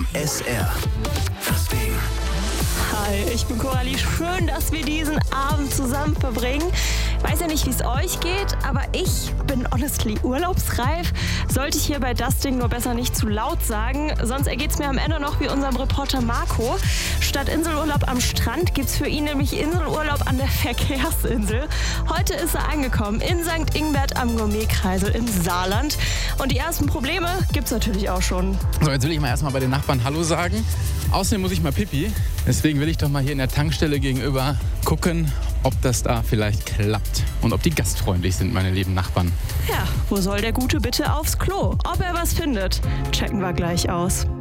SR. Das Ding. Hi, ich bin Coralie. Schön, dass wir diesen Abend zusammen verbringen. Weiß ja nicht, wie es euch geht, aber ich bin honestly urlaubsreif. Sollte ich hier bei Das Ding nur besser nicht zu laut sagen, sonst ergeht es mir am Ende noch wie unserem Reporter Marco. Statt Inselurlaub am Strand gibt's für ihn nämlich Inselurlaub an der Verkehrsinsel. Heute ist er angekommen in St. Ingbert am Gourmetkreisel im Saarland. Und die ersten Probleme gibt's natürlich auch schon. So, jetzt will ich mal erstmal bei den Nachbarn Hallo sagen. Außerdem muss ich mal pipi. Deswegen will ich doch mal hier in der Tankstelle gegenüber gucken, ob das da vielleicht klappt. Und ob die gastfreundlich sind, meine lieben Nachbarn. Ja, wo soll der Gute bitte aufs Klo? Ob er was findet, checken wir gleich aus.